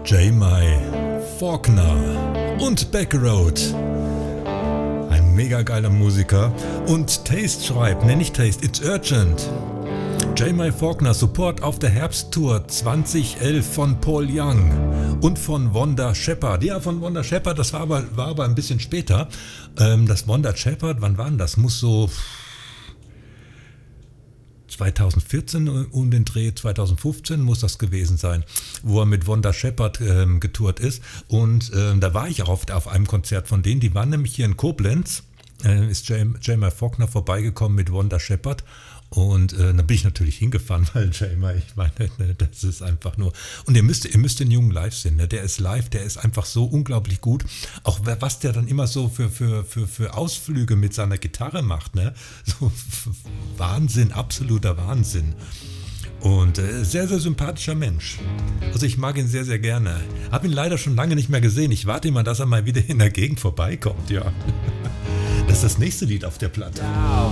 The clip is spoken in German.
Jamie Faulkner und Backroad. Ein mega geiler Musiker. Und Taste schreibt, nicht Taste, It's Urgent. Jamie Faulkner Support auf der Herbsttour 2011 von Paul Young und von Wanda Shepherd. Ja, von Wanda Shepherd, das war aber ein bisschen später. Das Wanda Shepherd, wann war denn das? Muss so 2014 um den Dreh, 2015 muss das gewesen sein, wo er mit Wanda Shepherd getourt ist. Und da war ich auch auf einem Konzert von denen. Die waren nämlich hier in Koblenz. Ist Jamie Faulkner vorbeigekommen mit Wanda Shepherd. Und dann bin ich natürlich hingefahren, weil Jamie, ich meine, das ist einfach nur... Und ihr müsst den Jungen live sehen, ne? Der ist live, der ist einfach so unglaublich gut. Auch was der dann immer so für Ausflüge mit seiner Gitarre macht, ne? So Wahnsinn, absoluter Wahnsinn. Und sehr, sehr sympathischer Mensch. Also ich mag ihn sehr, sehr gerne. Hab ihn leider schon lange nicht mehr gesehen. Ich warte immer, dass er mal wieder in der Gegend vorbeikommt, ja. Das ist das nächste Lied auf der Platte.